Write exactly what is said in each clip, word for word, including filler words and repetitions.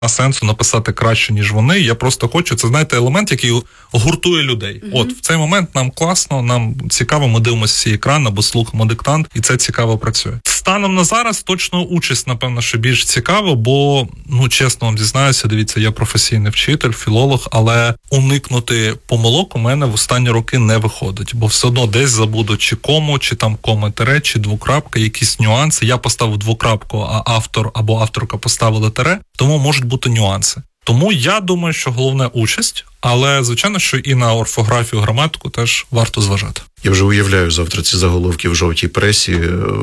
сенсу написати краще, ніж вони. Я просто хочу, це, знаєте, елемент, який гуртує людей. Mm-hmm. От, в цей момент нам класно, нам цікаво, ми дивимося всі екран або слухаємо диктант, і це цікаво працює. Станом на зараз точно участь, напевно, що більш цікаво, бо, ну, чесно вам зізнаюся, дивіться, я професійний вчитель, філолог, але уникнути помилок у мене в останні роки не виходить, бо все одно десь забуду чи кому, чи там кома-тире, чи двокрапка, якісь нюанси. Я поставив двокрапку, а автор або авторка поставили тире, тому можуть бути нюанси. Тому я думаю, що головне участь, але, звичайно, що і на орфографію, граматику теж варто зважати. Я вже уявляю завтра ці заголовки в жовтій пресі.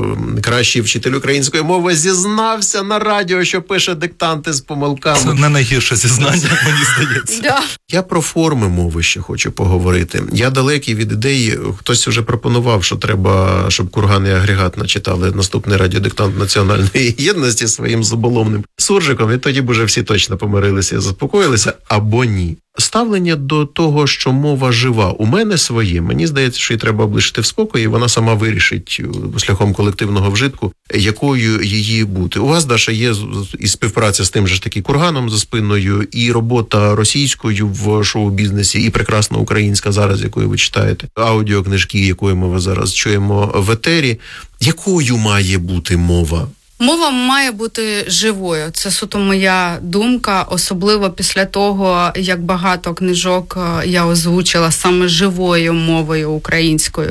Кращий вчитель української мови зізнався на радіо, що пише диктанти з помилками. Це не найгірше зізнання, мені здається. Да. Я про форми мови ще хочу поговорити. Я далекий від ідеї, хтось вже пропонував, що треба, щоб Курган і Агрегат начитали наступний радіодиктант національної єдності своїм зуболомним суржиком, і тоді б уже всі точно помирилися і заспокоїлися, або ні. Ставлення до того, що мова жива, у мене своє. Мені здається, що її треба облишити в спокої, і вона сама вирішить шляхом колективного вжитку, якою її бути. У вас, Даша, є і співпраця з тим же ж таки Курганом за спиною, і робота російською в шоу-бізнесі, і прекрасна українська зараз, якою ви читаєте, аудіокнижки, якої ми зараз чуємо в етері. Якою має бути мова? Мова має бути живою. Це суто моя думка, особливо після того, як багато книжок я озвучила саме живою мовою українською.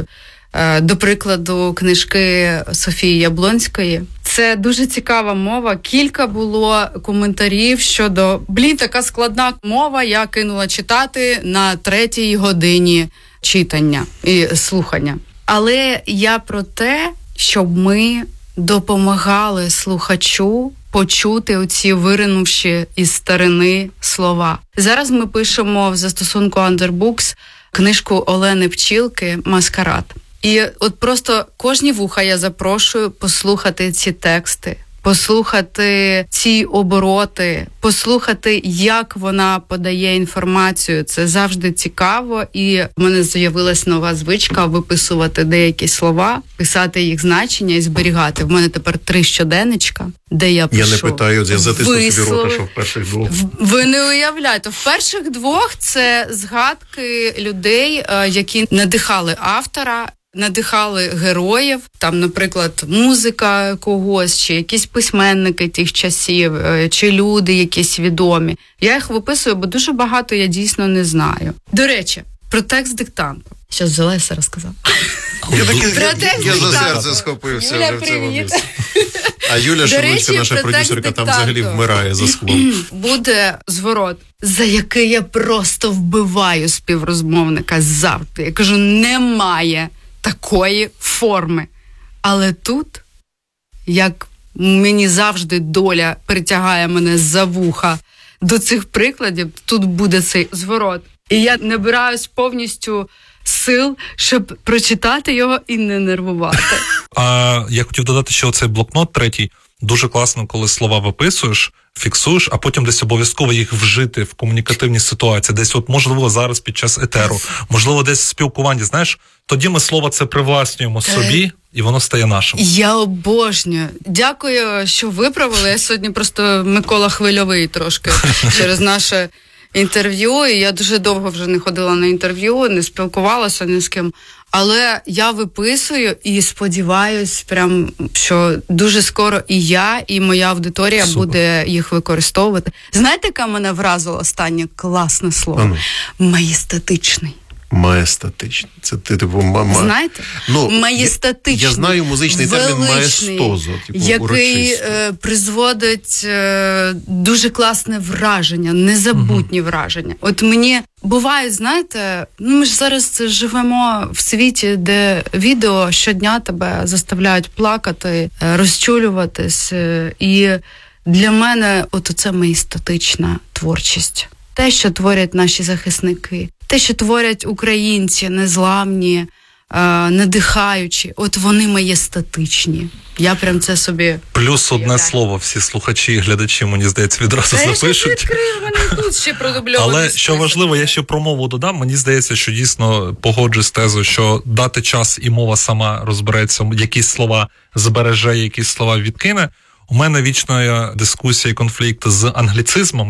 До прикладу, книжки Софії Яблонської. Це дуже цікава мова. Кілька було коментарів щодо, блін, така складна мова, я кинула читати на третій годині читання і слухання. Але я про те, щоб ми допомагали слухачу почути оці виринувші із старини слова. Зараз ми пишемо в застосунку Underbooks книжку Олени Пчілки «Маскарад». І от просто кожні вуха я запрошую послухати ці тексти, послухати ці обороти, послухати, як вона подає інформацію. Це завжди цікаво, і в мене з'явилась нова звичка виписувати деякі слова, писати їх значення і зберігати. В мене тепер три щоденничка, де я пишу. Я не питаю, я затисну собі рота, що в перших двох. Ви не уявляєте, в перших двох це згадки людей, які надихали автора, надихали героїв, там, наприклад, музика когось, чи якісь письменники тих часів, чи люди якісь відомі. Я їх виписую, бо дуже багато я дійсно не знаю. До речі, про текст диктанту. Щас Зелеса розказав. Я, я, я за серце схопився. Юля, вже в цьому привіт. місці. А Юля Шелудько, наша продюсерка, там взагалі вмирає за склом. Буде зворот, за який я просто вбиваю співрозмовника завжди. Я кажу, немає такої форми. Але тут, як мені завжди доля притягає мене за вуха до цих прикладів, тут буде цей зворот. І я набираюсь повністю сил, щоб прочитати його і не нервувати. А я хотів додати, що оцей блокнот третій, дуже класно, коли слова виписуєш, фіксуєш, а потім десь обов'язково їх вжити в комунікативній ситуації. Десь от, можливо, зараз під час етеру, можливо, десь в спілкуванні, знаєш, тоді ми слово це привласнюємо собі, і воно стає нашим. Я обожнюю. Дякую, що виправили. Я сьогодні просто Микола Хвильовий трошки через наше інтерв'ю, і я дуже довго вже не ходила на інтерв'ю, не спілкувалася ні з ким. Але я виписую і сподіваюсь, прям, що дуже скоро і я, і моя аудиторія Супер. буде їх використовувати. Знаєте, яке мене вразило останнє класне слово? Ану. Маєстатичний. Маєстатичний. Це ти типу ма... Знаєте? Ну, маєстатичний. Я, я знаю музичний термін маєстозо, типу, який е, призводить е, дуже класне враження, незабутні угу. враження. От мені буває, знаєте, ну ми ж зараз живемо в світі, де відео щодня тебе заставляють плакати, розчулюватись. Е, і для мене от оце маєстатична творчість. Те, що творять наші захисники, те, що творять українці, незламні, е, надихаючі, от вони маєстатичні. Я прям це собі... Плюс одне уявляю. Слово, всі слухачі і глядачі, мені здається, відразу Та запишуть. Я ще відкрив, мене тут ще продубльований. Але що важливо, я ще про мову додам, мені здається, що дійсно погоджуюсь з тезою, що дати час і мова сама розбереться, якісь слова збереже, якісь слова відкине. У мене вічна дискусія і конфлікт з англіцизмом.